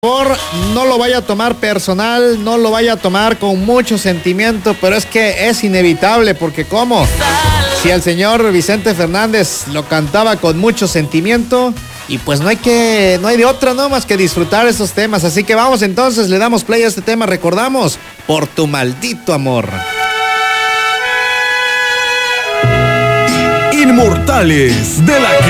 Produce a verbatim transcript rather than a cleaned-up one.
Por favor, no lo vaya a tomar personal, no lo vaya a tomar con mucho sentimiento, pero es que es inevitable, porque ¿cómo? Si el señor Vicente Fernández lo cantaba con mucho sentimiento, y pues no hay que, no hay de otra, no más que disfrutar esos temas. Así que vamos entonces, le damos play a este tema, recordamos, Por tu maldito amor. Inmortales de la